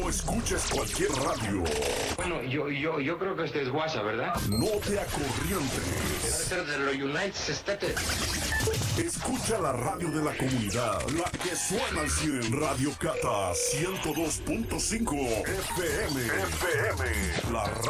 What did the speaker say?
No escuches cualquier radio. Bueno, yo creo que este es WhatsApp, ¿verdad? No te acorrientes. Debe ser de los United States. Escucha la radio de la comunidad, la que suena al 100. Radio Cata 102.5 FM. La